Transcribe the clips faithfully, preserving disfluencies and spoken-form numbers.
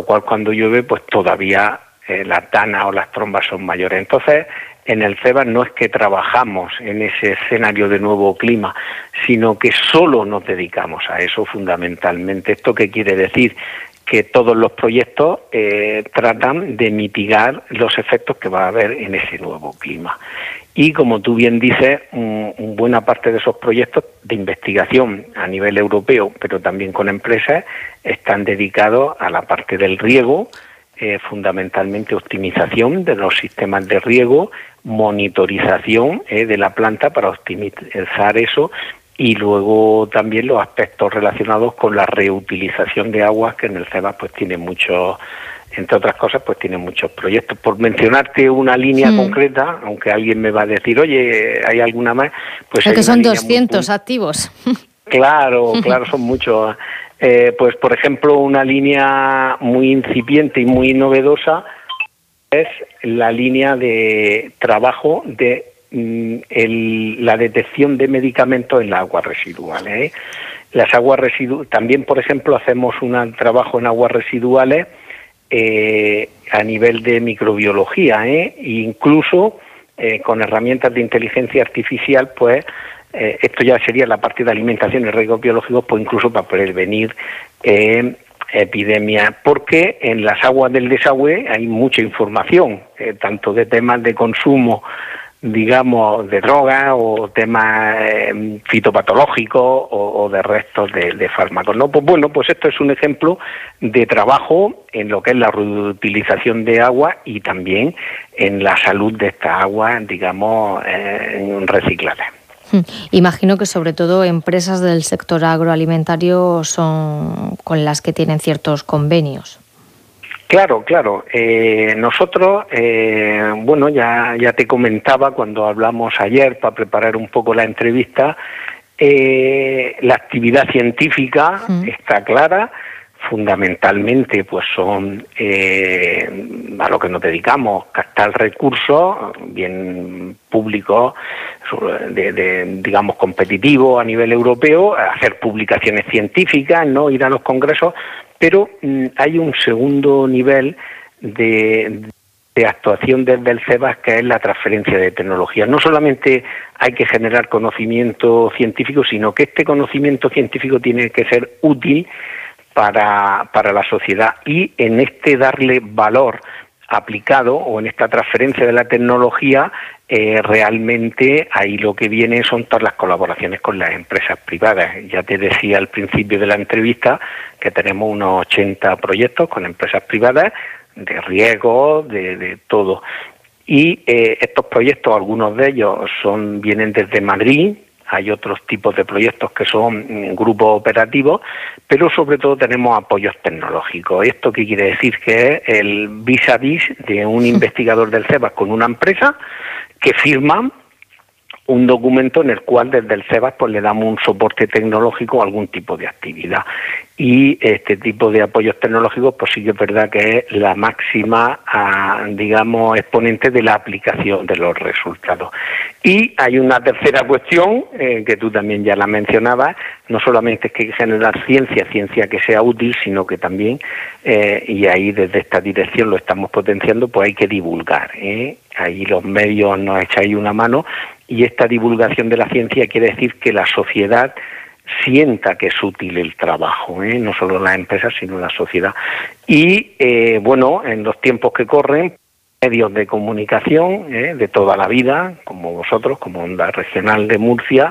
cual cuando llueve pues todavía eh, las danas o las trombas son mayores. Entonces, en el CEBAS no es que trabajamos en ese escenario de nuevo clima, sino que solo nos dedicamos a eso fundamentalmente. ¿Esto qué quiere decir? Que todos los proyectos eh, tratan de mitigar los efectos que va a haber en ese nuevo clima. Y como tú bien dices, un, un buena parte de esos proyectos de investigación a nivel europeo, pero también con empresas, están dedicados a la parte del riego, eh, fundamentalmente optimización de los sistemas de riego, monitorización eh, de la planta para optimizar eso, y luego también los aspectos relacionados con la reutilización de aguas, que en el CEBAS pues tiene muchos, entre otras cosas, pues tiene muchos proyectos. Por mencionarte una línea sí. concreta, aunque alguien me va a decir, oye, ¿hay alguna más? Pues es que son doscientos muy... activos. Claro, claro, son muchos. Eh, pues, por ejemplo, una línea muy incipiente y muy novedosa es la línea de trabajo de mm, el, la detección de medicamentos en las aguas residuales. ¿eh? Las aguas residuales, también, por ejemplo, hacemos un trabajo en aguas residuales eh, a nivel de microbiología, ¿eh? e incluso eh, con herramientas de inteligencia artificial, pues eh, esto ya sería la parte de alimentación y riesgos biológicos, pues incluso para prevenir eh, epidemias, porque en las aguas del desagüe hay mucha información, eh, tanto de temas de consumo, digamos, de drogas o temas eh, fitopatológicos o, o de restos de, de fármacos, ¿no? Pues bueno, pues esto es un ejemplo de trabajo en lo que es la reutilización de agua y también en la salud de estas aguas, digamos, eh, recicladas. Imagino que sobre todo empresas del sector agroalimentario son con las que tienen ciertos convenios. Claro, claro. Eh, nosotros, eh, bueno, ya, ya te comentaba cuando hablamos ayer para preparar un poco la entrevista, eh, la actividad científica sí. está clara. Fundamentalmente pues son eh, a lo que nos dedicamos, captar recursos bien públicos de, de, digamos competitivos a nivel europeo, hacer publicaciones científicas, no ir a los congresos, pero mm, hay un segundo nivel de, de actuación desde el CEBAS, que es la transferencia de tecnología. No solamente hay que generar conocimiento científico, sino que este conocimiento científico tiene que ser útil para, para la sociedad, y en este darle valor aplicado o en esta transferencia de la tecnología, eh, realmente ahí lo que viene son todas las colaboraciones con las empresas privadas. Ya te decía al principio de la entrevista que tenemos unos ochenta proyectos con empresas privadas de riesgo, de, de todo. Y eh, estos proyectos, algunos de ellos son vienen desde Madrid. Hay otros tipos de proyectos que son grupos operativos, pero sobre todo tenemos apoyos tecnológicos. ¿Esto qué quiere decir? Que es el vis a vis de un investigador del CEBAS con una empresa que firma un documento en el cual desde el CEBAS pues le damos un soporte tecnológico a algún tipo de actividad. Y este tipo de apoyos tecnológicos pues sí que es verdad que es la máxima, a, digamos, exponente de la aplicación de los resultados. Y hay una tercera cuestión, eh, que tú también ya la mencionabas, no solamente es que hay que generar ciencia, ciencia que sea útil, sino que también, eh, y ahí desde esta dirección lo estamos potenciando, pues hay que divulgar, ¿eh? Ahí los medios nos echáis una mano, y esta divulgación de la ciencia quiere decir que la sociedad sienta que es útil el trabajo, ¿eh? No solo las empresas, sino la sociedad. Y, eh, bueno, en los tiempos que corren, medios de comunicación ¿eh? de toda la vida, como vosotros, como Onda Regional de Murcia,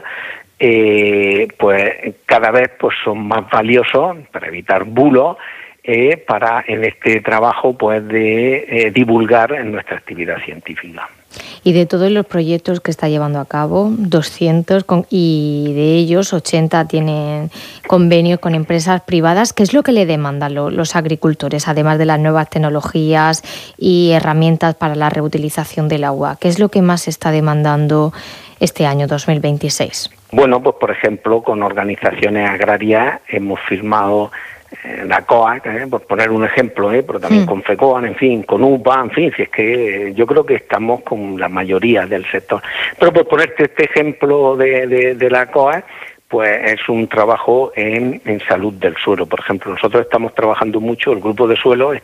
eh, pues cada vez pues son más valiosos para evitar bulos, eh, para en este trabajo pues de eh, divulgar en nuestra actividad científica. Y de todos los proyectos que está llevando a cabo, doscientos, con, y de ellos ochenta tienen convenios con empresas privadas, ¿qué es lo que le demandan lo, los agricultores, además de las nuevas tecnologías y herramientas para la reutilización del agua? ¿Qué es lo que más está demandando este año dos mil veintiséis? Bueno, pues por ejemplo, con organizaciones agrarias hemos firmado la COAC, eh, por poner un ejemplo, eh, pero también mm. con FECOAN, en fin, con U P A, en fin, si es que eh, yo creo que estamos con la mayoría del sector. Pero por ponerte este ejemplo de, de, de la COAC, pues es un trabajo en, en salud del suelo. Por ejemplo, nosotros estamos trabajando mucho, el grupo de suelo